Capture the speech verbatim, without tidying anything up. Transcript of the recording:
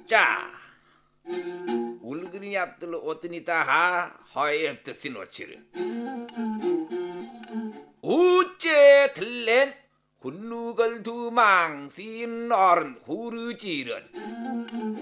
자 울그리 앞들 어떠니다 하 허에 뜻이 놓치를 우째 들렌 훈누걸 두망 신 어른 후르지런